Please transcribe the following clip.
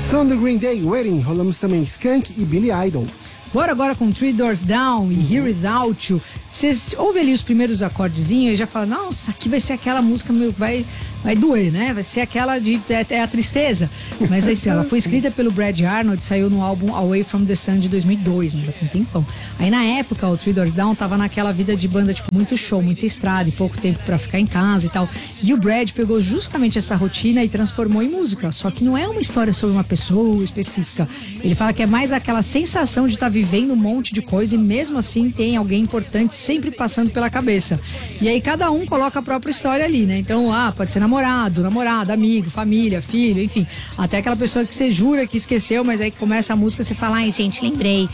Som do Green Day, Waiting. Rolamos também Skunk e Billy Idol. Bora agora com Three Doors Down e Here Without You. Vocês ouvem ali os primeiros acordezinhos e já fala, nossa, aqui vai ser aquela música, vai doer, né? Vai ser aquela de a tristeza. Mas assim, ela foi escrita pelo Brad Arnold, saiu no álbum Away From The Sun de 2002, né? Tem um tempão. Aí na época o Three Doors Down tava naquela vida de banda, tipo, muito show, muita estrada e pouco tempo pra ficar em casa e tal. E o Brad pegou justamente essa rotina e transformou em música. Só que não é uma história sobre uma pessoa específica. Ele fala que é mais aquela sensação de estar vivendo um monte de coisa e mesmo assim tem alguém importante sempre passando pela cabeça. E aí cada um coloca a própria história ali, né? Então, pode ser namorado, namorada, amigo, família, filho, enfim. Até aquela pessoa que você jura que esqueceu, mas aí começa a música, você fala, ai gente, lembrei.